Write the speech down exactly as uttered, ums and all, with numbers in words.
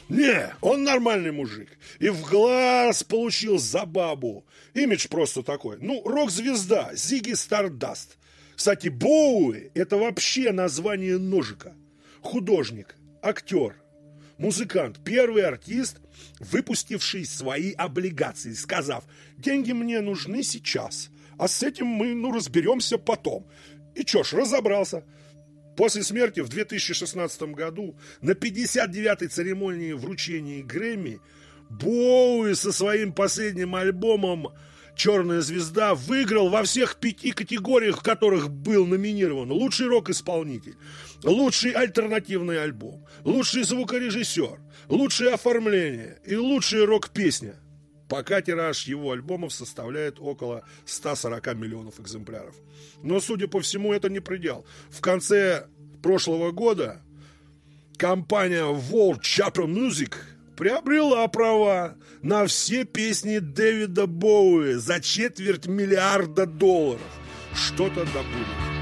Не, он нормальный мужик. И в глаз получил за бабу. Имидж просто такой. Ну, рок-звезда, Зигги Стардаст. Кстати, Боуи – это вообще название ножика. Художник, актер, музыкант, первый артист, выпустивший свои облигации, сказав: деньги мне нужны сейчас, а с этим мы, ну, разберемся потом. И чё ж, разобрался. После смерти в две тысячи шестнадцатом году на пятьдесят девятой церемонии вручения Грэмми Боуи со своим последним альбомом «Черная звезда» выиграл во всех пяти категориях, в которых был номинирован: лучший рок-исполнитель, лучший альтернативный альбом, лучший звукорежиссер, лучшее оформление и лучшая рок-песня. Пока тираж его альбомов составляет около ста сорока миллионов экземпляров. Но, судя по всему, это не предел. В конце прошлого года компания World Chapter Music приобрела права на все песни Дэвида Боуи за четверть миллиарда долларов. Что-то да будет.